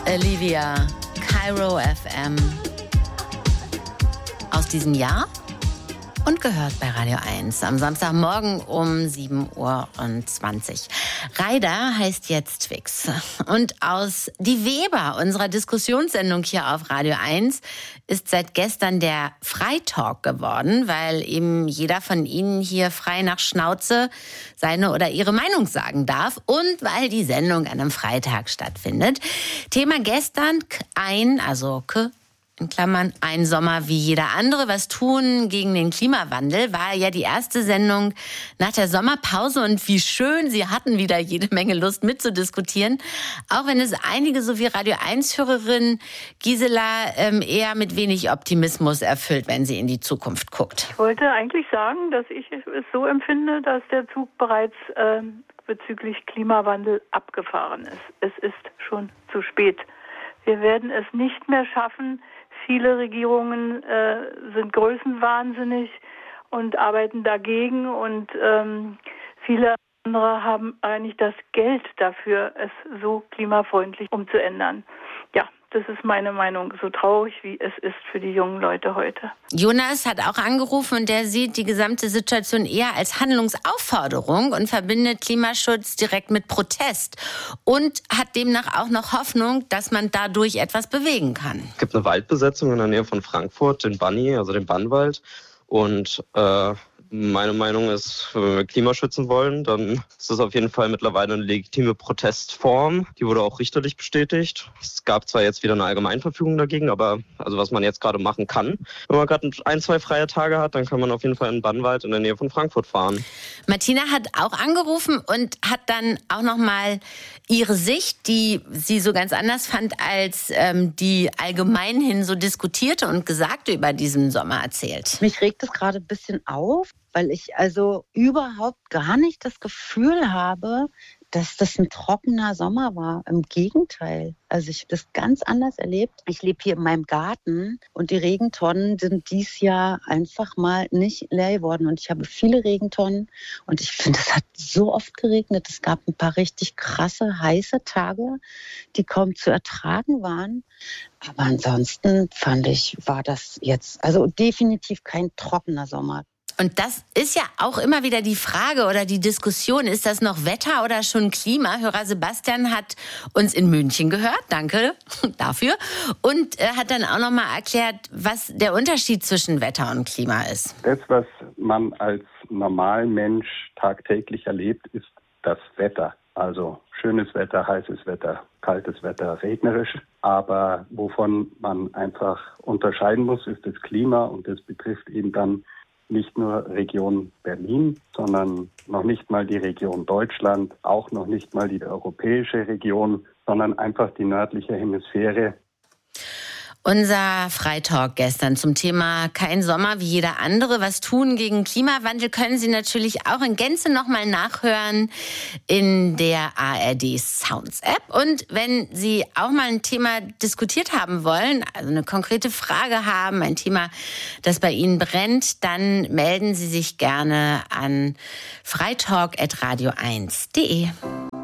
Olivia, Cairo FM. Aus diesem Jahr und gehört bei Radio 1 am Samstagmorgen um 7:20 Uhr. Reider heißt jetzt Twix. Und aus Die Weber, unserer Diskussionssendung hier auf Radio 1, ist seit gestern der Freitalk geworden, weil eben jeder von Ihnen hier frei nach Schnauze seine oder ihre Meinung sagen darf und weil die Sendung an einem Freitag stattfindet. Thema gestern, in Klammern, ein Sommer wie jeder andere. Was tun gegen den Klimawandel? War ja die erste Sendung nach der Sommerpause und wie schön, Sie hatten wieder jede Menge Lust mitzudiskutieren. Auch wenn es einige, so wie Radio 1-Hörerin Gisela, eher mit wenig Optimismus erfüllt, wenn sie in die Zukunft guckt. Ich wollte eigentlich sagen, dass ich es so empfinde, dass der Zug bereits bezüglich Klimawandel abgefahren ist. Es ist schon zu spät. Wir werden es nicht mehr schaffen. Viele Regierungen sind größenwahnsinnig und arbeiten dagegen und viele andere haben eigentlich das Geld dafür, es so klimafreundlich umzuändern. Ja, das ist meine Meinung, so traurig wie es ist für die jungen Leute heute. Jonas hat auch angerufen und der sieht die gesamte Situation eher als Handlungsaufforderung und verbindet Klimaschutz direkt mit Protest und hat demnach auch noch Hoffnung, dass man dadurch etwas bewegen kann. Es gibt eine Waldbesetzung in der Nähe von Frankfurt, den Banni, also den Bannwald. Und meine Meinung ist, wenn wir Klima schützen wollen, dann ist das auf jeden Fall mittlerweile eine legitime Protestform. Die wurde auch richterlich bestätigt. Es gab zwar jetzt wieder eine Allgemeinverfügung dagegen, aber also was man jetzt gerade machen kann, wenn man gerade 1-2 freie Tage hat, dann kann man auf jeden Fall in den Bannwald in der Nähe von Frankfurt fahren. Martina hat auch angerufen und hat dann auch nochmal ihre Sicht, die sie so ganz anders fand, als die allgemein hin so diskutierte und gesagte über diesen Sommer erzählt. Mich regt es gerade ein bisschen auf, weil ich also überhaupt gar nicht das Gefühl habe, dass das ein trockener Sommer war. Im Gegenteil. Also ich habe das ganz anders erlebt. Ich lebe hier in meinem Garten und die Regentonnen sind dieses Jahr einfach mal nicht leer geworden. Und ich habe viele Regentonnen und ich finde, es hat so oft geregnet. Es gab ein paar richtig krasse, heiße Tage, die kaum zu ertragen waren. Aber ansonsten fand ich, war das jetzt also definitiv kein trockener Sommer. Und das ist ja auch immer wieder die Frage oder die Diskussion, ist das noch Wetter oder schon Klima? Hörer Sebastian hat uns in München gehört, danke dafür, und hat dann auch nochmal erklärt, was der Unterschied zwischen Wetter und Klima ist. Das, was man als Normalmensch tagtäglich erlebt, ist das Wetter. Also schönes Wetter, heißes Wetter, kaltes Wetter, regnerisch. Aber wovon man einfach unterscheiden muss, ist das Klima und das betrifft eben dann nicht nur Region Berlin, sondern noch nicht mal die Region Deutschland, auch noch nicht mal die europäische Region, sondern einfach die nördliche Hemisphäre. Unser Freitalk gestern zum Thema Kein Sommer wie jeder andere. Was tun gegen Klimawandel können Sie natürlich auch in Gänze nochmal nachhören in der ARD Sounds App. Und wenn Sie auch mal ein Thema diskutiert haben wollen, also eine konkrete Frage haben, ein Thema, das bei Ihnen brennt, dann melden Sie sich gerne an freitalk@radio1.de.